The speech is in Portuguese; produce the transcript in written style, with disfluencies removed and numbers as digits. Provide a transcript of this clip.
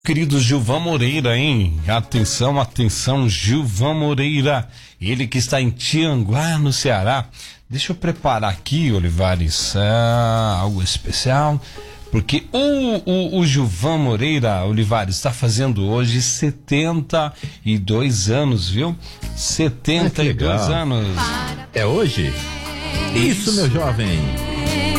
Querido Gilvan Moreira, hein? Atenção, atenção, Gilvan Moreira. Ele que está em Tianguá, no Ceará. Deixa eu preparar aqui, Olivares, algo especial. Porque o Gilvan Moreira, Olivares, está fazendo hoje 72 anos, viu? 72 anos. É hoje? Isso, meu jovem.